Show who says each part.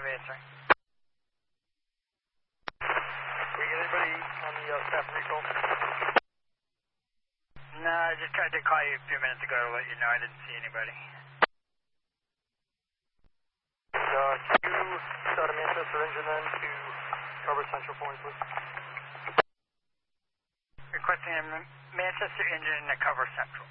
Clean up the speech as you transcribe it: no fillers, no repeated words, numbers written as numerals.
Speaker 1: answering.
Speaker 2: Did we get anybody on the staff recall?
Speaker 1: No, I just tried to call you a few minutes ago to let you know I didn't see anybody.
Speaker 2: Can you start a Manchester engine then to cover Central Point, please?
Speaker 1: Requesting a Manchester engine to cover Central.